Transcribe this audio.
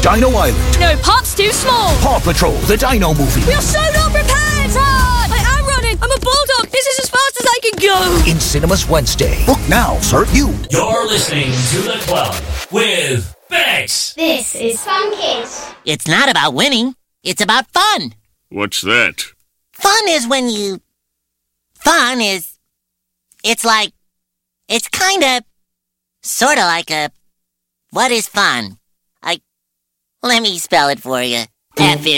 Dino Island. No, Pop's too small. Paw Patrol, the Dino movie. We are so not prepared. Run! I am running. I'm a bulldog. This is as fast as I can go. In cinemas Wednesday. Book now, sir. You're listening to The Club with Bex. This is Fun Kids. It's not about winning. It's about fun. What's that? Fun is when you... Fun is... It's like... It's kinda... Sorta like a... What is fun? Let me spell it for you. F